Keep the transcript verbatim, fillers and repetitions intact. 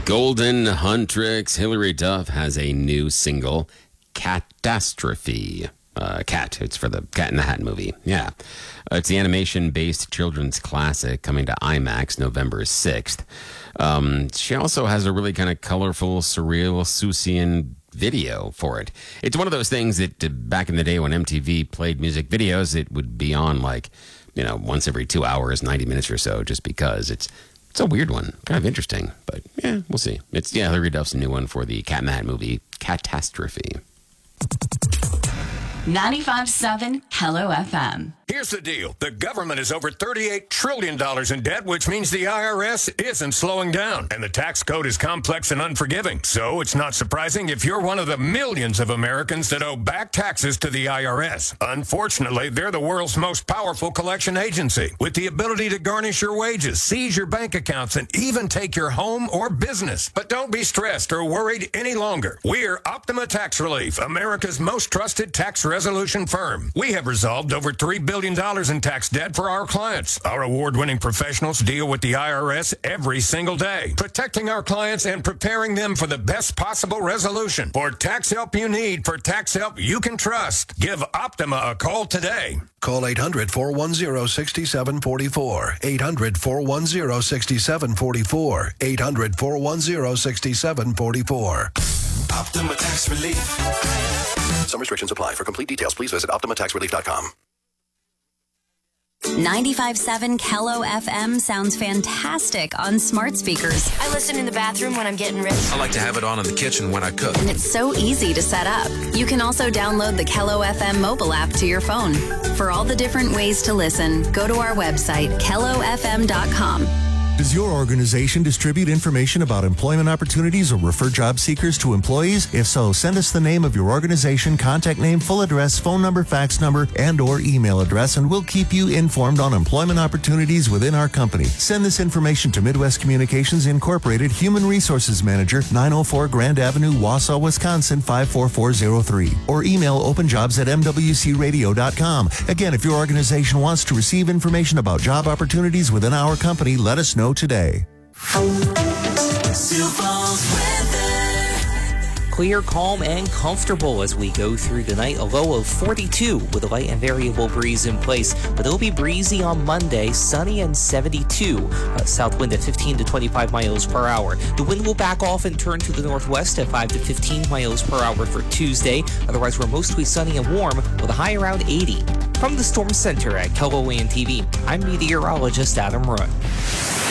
Golden Huntrix. Hilary Duff has a new single, Catastrophe. Uh, Cat. It's for the Cat in the Hat movie. Yeah. Uh, it's the animation-based children's classic coming to IMAX November sixth. Um, she also has a really kind of colorful, surreal, Seussian video for it. It's one of those things that uh, back in the day when M T V played music videos, it would be on like, you know, once every two hours, ninety minutes or so, just because it's it's a weird one. Kind of interesting, but yeah, we'll see. It's, yeah, Hilary Duff's new one for the Cat in the Hat movie, Catastrophe. ninety-five point seven Hello F M. Here's the deal. The government is over thirty-eight trillion dollars in debt, which means the I R S isn't slowing down. And the tax code is complex and unforgiving. So it's not surprising if you're one of the millions of Americans that owe back taxes to the I R S. Unfortunately, they're the world's most powerful collection agency, with the ability to garnish your wages, seize your bank accounts, and even take your home or business. But don't be stressed or worried any longer. We're Optima Tax Relief, America's most trusted tax resolution firm. We have resolved over three billion dollars in tax debt for our clients. Our award-winning professionals deal with the I R S every single day, protecting our clients and preparing them for the best possible resolution. For tax help you need, for tax help you can trust, give Optima a call today. Call eight hundred, four one zero, six seven four four. eight hundred, four one zero, six seven four four. eight hundred, four one zero, six seven four four. Optima Tax Relief. Some restrictions apply. For complete details, please visit optima tax relief dot com. ninety-five point seven Kello F M sounds fantastic on smart speakers. I listen in the bathroom when I'm getting ready. I like to have it on in the kitchen when I cook. And it's so easy to set up. You can also download the Kello F M mobile app to your phone. For all the different ways to listen, go to our website, kello f m dot com. Does your organization distribute information about employment opportunities or refer job seekers to employees? If so, send us the name of your organization, contact name, full address, phone number, fax number, and or email address, and we'll keep you informed on employment opportunities within our company. Send this information to Midwest Communications Incorporated, Human Resources Manager, nine oh four Grand Avenue, Wausau, Wisconsin, five four four zero three. Or email openjobs at m w c radio dot com. Again, if your organization wants to receive information about job opportunities within our company, let us know today. Clear, calm, and comfortable as we go through the night. A low of forty-two with a light and variable breeze in place, but it'll be breezy on Monday, sunny and seventy-two. Uh, south wind at fifteen to twenty-five miles per hour. The wind will back off and turn to the northwest at five to fifteen miles per hour for Tuesday. Otherwise, we're mostly sunny and warm with a high around eighty. From the Storm Center at Kello A N T V, I'm meteorologist Adam Roy.